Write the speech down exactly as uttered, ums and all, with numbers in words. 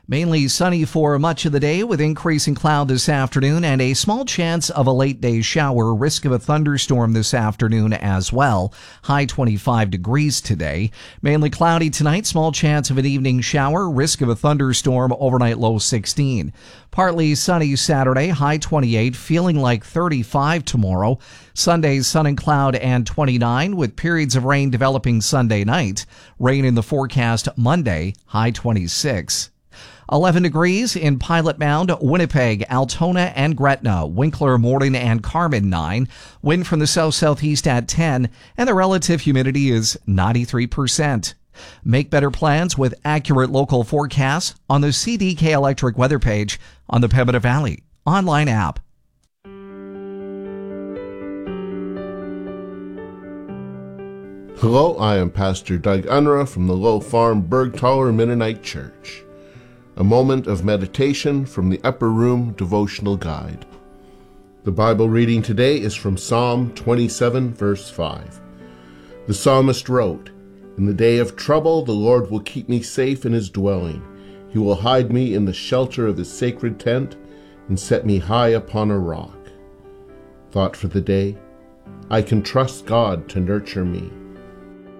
Mainly sunny for much of the day with increasing cloud this afternoon and a small chance of a late day shower. Risk of a thunderstorm this afternoon as well. High twenty-five degrees today. Mainly cloudy tonight. Small chance of an evening shower. Risk of a thunderstorm. Overnight low sixteen. Partly sunny Saturday. High twenty-eight. Feeling like thirty-five tomorrow. Sunday sun and cloud and twenty-nine with periods of rain developing Sunday night. Rain in the forecast Monday. High twenty-six. eleven degrees in Pilot Mound, Winnipeg, Altona, and Gretna, Winkler, Morden, and Carmen nine. Wind from the south-southeast at ten, and the relative humidity is ninety-three percent. Make better plans with accurate local forecasts on the C D K Electric weather page on the Pembina Valley online app. Hello, I am Pastor Doug Unruh from the Low Farm Bergtaler Mennonite Church. A moment of meditation from the Upper Room Devotional Guide. The Bible reading today is from Psalm twenty-seven, verse five. The psalmist wrote, "In the day of trouble, the Lord will keep me safe in his dwelling. He will hide me in the shelter of his sacred tent and set me high upon a rock." Thought for the day: I can trust God to nurture me.